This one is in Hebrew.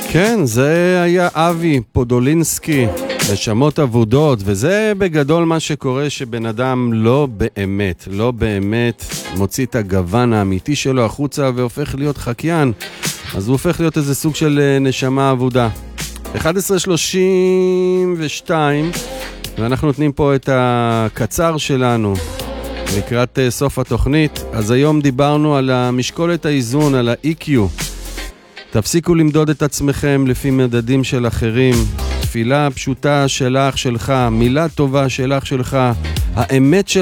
כן, זה היה אבי פודולינסקי, נשמות אבודות, וזה בגדול מה שקורה שבן אדם לא באמת מוציא את הגוון האמיתי שלו החוצה והופך להיות חקיין, אז הוא הופך להיות איזה סוג של נשמה אבודה. 11:32, ואנחנו נותנים פה את הקצר שלנו לקראת סוף התוכנית. אז היום דיברנו על המשקולת האיזון, על ה-EQ. תפסיקו למדוד את עצמכם לפי מדדים של אחרים. תפילה פשוטה שלך, מילה טובה שלך, האמת של